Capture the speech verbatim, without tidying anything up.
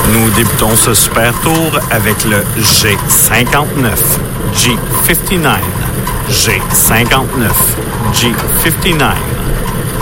Nous débutons ce super tour avec le G cinquante-neuf, G cinquante-neuf, G cinquante-neuf, G cinquante-neuf.